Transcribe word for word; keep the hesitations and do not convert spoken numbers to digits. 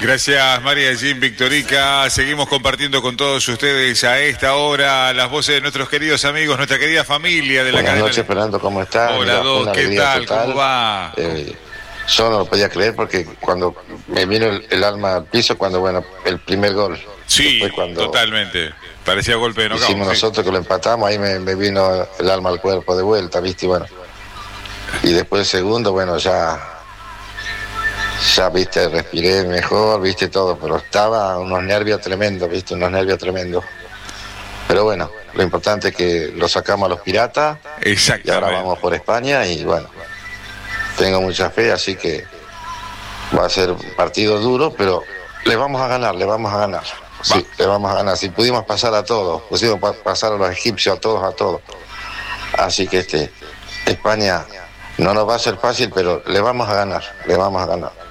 Gracias, María Jim Victorica. Seguimos compartiendo con todos ustedes a esta hora las voces de nuestros queridos amigos, nuestra querida familia de la Buenas cadena. noches, Fernando, ¿cómo estás? Hola, Dos, ¿qué tal? Total. ¿Cómo va? Eh, yo no lo podía creer porque cuando me vino el, el alma al piso, cuando, bueno, el primer gol. Sí, totalmente. Parecía golpe de nocaut. Hicimos sí. nosotros que lo empatamos, ahí me, me vino el alma al cuerpo de vuelta, ¿viste? Y bueno. Y después el segundo, bueno, ya, ya, viste, respiré mejor, viste todo, pero estaba unos nervios tremendos, viste, unos nervios tremendos. Pero bueno, lo importante es que lo sacamos a los piratas. Exactamente. Y ahora vamos por España y bueno, tengo mucha fe, así que va a ser un partido duro, pero le vamos a ganar, le vamos a ganar. Sí, Va. le vamos a ganar. Si pudimos pasar a todos, pudimos pasar a los egipcios, a todos, a todos. Así que este, España no nos va a ser fácil, pero le vamos a ganar, le vamos a ganar.